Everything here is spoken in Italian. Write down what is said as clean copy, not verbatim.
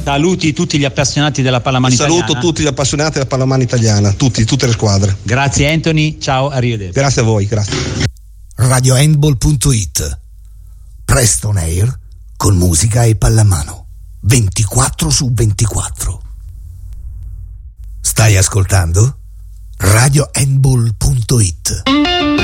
Saluti tutti gli appassionati della pallamano italiana. Saluto tutti gli appassionati della pallamano italiana, tutte le squadre. Grazie Anthony, ciao, arrivederci. Grazie a voi, grazie. RadioHandball.it. Presto on air con musica e pallamano 24/24. Stai ascoltando? RadioHandball.it.